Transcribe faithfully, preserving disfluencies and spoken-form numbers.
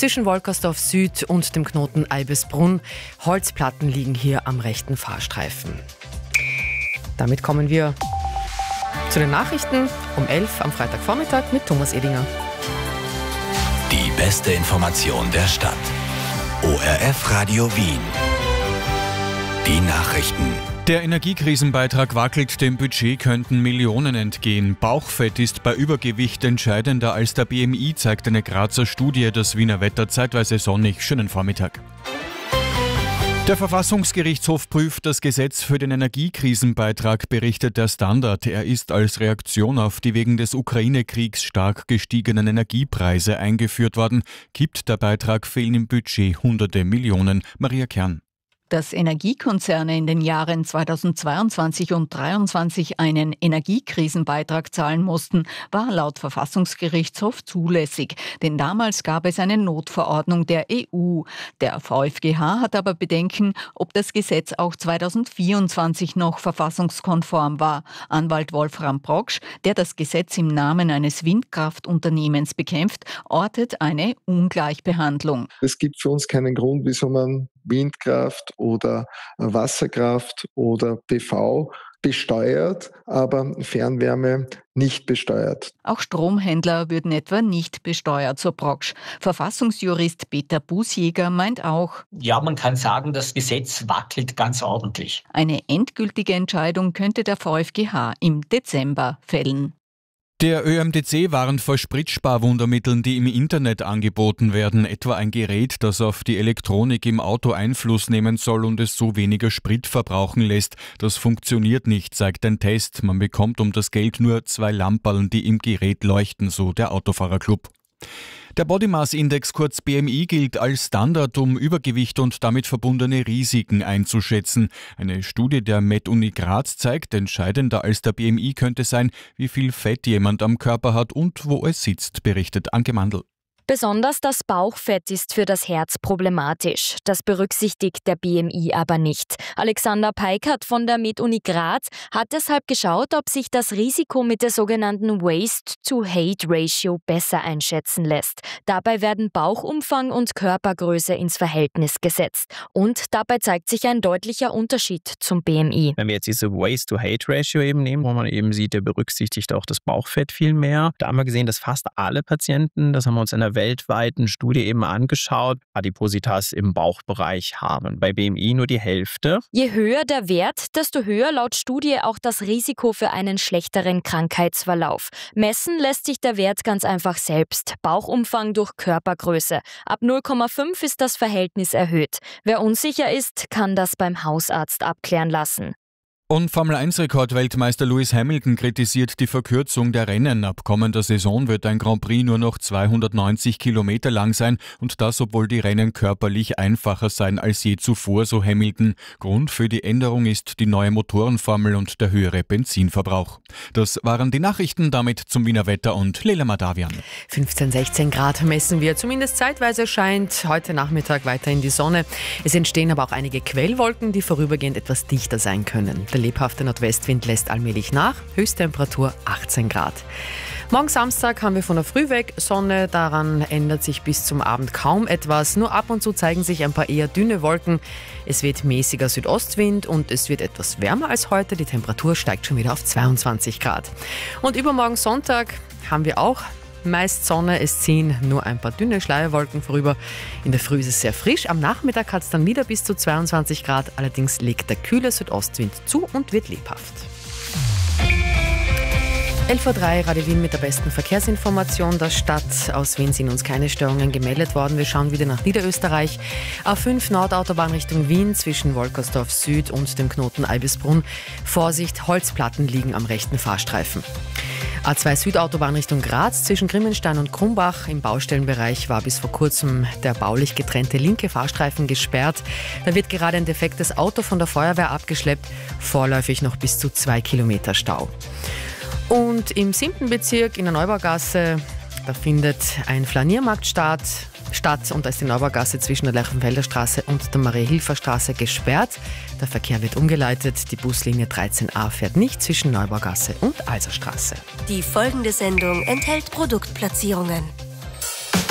Zwischen Wolkersdorf Süd und dem Knoten Eibisbrunn. Holzplatten liegen hier am rechten Fahrstreifen. Damit kommen wir zu den Nachrichten um elf am Freitagvormittag mit Thomas Edinger. Die beste Information der Stadt. O R F Radio Wien. Die Nachrichten. Der Energiekrisenbeitrag wackelt, dem Budget könnten Millionen entgehen. Bauchfett ist bei Übergewicht entscheidender als der B M I, zeigt eine Grazer Studie. Das Wiener Wetter zeitweise sonnig. Schönen Vormittag. Der Verfassungsgerichtshof prüft das Gesetz für den Energiekrisenbeitrag, berichtet der Standard. Er ist als Reaktion auf die wegen des Ukraine-Kriegs stark gestiegenen Energiepreise eingeführt worden. Kippt der Beitrag, fehlen im Budget hunderte Millionen. Maria Kern. Dass Energiekonzerne in den Jahren zweitausendzweiundzwanzig und zweitausenddreiundzwanzig einen Energiekrisenbeitrag zahlen mussten, war laut Verfassungsgerichtshof zulässig. Denn damals gab es eine Notverordnung der E U. Der V f G H hat aber Bedenken, ob das Gesetz auch zweitausendvierundzwanzig noch verfassungskonform war. Anwalt Wolfram Proksch, der das Gesetz im Namen eines Windkraftunternehmens bekämpft, ortet eine Ungleichbehandlung. Es gibt für uns keinen Grund, wieso man Windkraft oder Wasserkraft oder P V besteuert, aber Fernwärme nicht besteuert. Auch Stromhändler würden etwa nicht besteuert, so Proksch. Verfassungsjurist Peter Bußjäger meint auch: Ja, man kann sagen, das Gesetz wackelt ganz ordentlich. Eine endgültige Entscheidung könnte der V f G H im Dezember fällen. Der Ö M D C warnt vor Spritsparwundermitteln, die im Internet angeboten werden, etwa ein Gerät, das auf die Elektronik im Auto Einfluss nehmen soll und es so weniger Sprit verbrauchen lässt. Das funktioniert nicht, zeigt ein Test. Man bekommt um das Geld nur zwei Lamperln, die im Gerät leuchten, so der Autofahrerclub. Der Body Mass Index, kurz B M I, gilt als Standard, um Übergewicht und damit verbundene Risiken einzuschätzen. Eine Studie der MedUni Graz zeigt, entscheidender als der B M I könnte sein, wie viel Fett jemand am Körper hat und wo es sitzt, berichtet Anke Mandl. Besonders das Bauchfett ist für das Herz problematisch. Das berücksichtigt der B M I aber nicht. Alexander Peikert von der MedUni Graz hat deshalb geschaut, ob sich das Risiko mit der sogenannten Waist-to-Height-Ratio besser einschätzen lässt. Dabei werden Bauchumfang und Körpergröße ins Verhältnis gesetzt. Und dabei zeigt sich ein deutlicher Unterschied zum B M I. Wenn wir jetzt diese Waist-to-Height-Ratio eben nehmen, wo man eben sieht, der berücksichtigt auch das Bauchfett viel mehr. Da haben wir gesehen, dass fast alle Patienten, das haben wir uns in der weltweiten Studie eben angeschaut, Adipositas im Bauchbereich haben. Bei B M I nur die Hälfte. Je höher der Wert, desto höher laut Studie auch das Risiko für einen schlechteren Krankheitsverlauf. Messen lässt sich der Wert ganz einfach selbst. Bauchumfang durch Körpergröße. Ab null Komma fünf ist das Verhältnis erhöht. Wer unsicher ist, kann das beim Hausarzt abklären lassen. Und Formel eins Rekordweltmeister Lewis Hamilton kritisiert die Verkürzung der Rennen. Ab kommender Saison wird ein Grand Prix nur noch zweihundertneunzig Kilometer lang sein und das, obwohl die Rennen körperlich einfacher seien als je zuvor, so Hamilton. Grund für die Änderung ist die neue Motorenformel und der höhere Benzinverbrauch. Das waren die Nachrichten, damit zum Wiener Wetter und Lela Madavian. fünfzehn, sechzehn Grad messen wir. Zumindest zeitweise scheint heute Nachmittag weiterhin die Sonne. Es entstehen aber auch einige Quellwolken, die vorübergehend etwas dichter sein können. Der lebhafte Nordwestwind lässt allmählich nach, Höchsttemperatur achtzehn Grad. Morgen Samstag haben wir von der Früh weg Sonne, daran ändert sich bis zum Abend kaum etwas. Nur ab und zu zeigen sich ein paar eher dünne Wolken. Es weht mäßiger Südostwind und es wird etwas wärmer als heute. Die Temperatur steigt schon wieder auf zweiundzwanzig Grad. Und übermorgen Sonntag haben wir auch meist Sonne, es ziehen nur ein paar dünne Schleierwolken vorüber. In der Früh ist es sehr frisch, am Nachmittag hat es dann wieder bis zu zweiundzwanzig Grad. Allerdings legt der kühle Südostwind zu und wird lebhaft. elf Uhr drei, Radio Wien mit der besten Verkehrsinformation der Stadt. Aus Wien sind uns keine Störungen gemeldet worden. Wir schauen wieder nach Niederösterreich. A fünf Nordautobahn Richtung Wien zwischen Wolkersdorf Süd und dem Knoten Eibisbrunn. Vorsicht, Holzplatten liegen am rechten Fahrstreifen. A zwei Südautobahn Richtung Graz zwischen Grimmenstein und Krumbach. Im Baustellenbereich war bis vor kurzem der baulich getrennte linke Fahrstreifen gesperrt. Da wird gerade ein defektes Auto von der Feuerwehr abgeschleppt. Vorläufig noch bis zu zwei Kilometer Stau. Und im siebten Bezirk in der Neubaugasse, da findet ein Flaniermarkt statt. Stadt und da ist die Neubaugasse zwischen der Lerchenfelder Straße und der Maria-Hilfer-Straße gesperrt. Der Verkehr wird umgeleitet. Die Buslinie dreizehn a fährt nicht zwischen Neubaugasse und Alserstraße. Die folgende Sendung enthält Produktplatzierungen.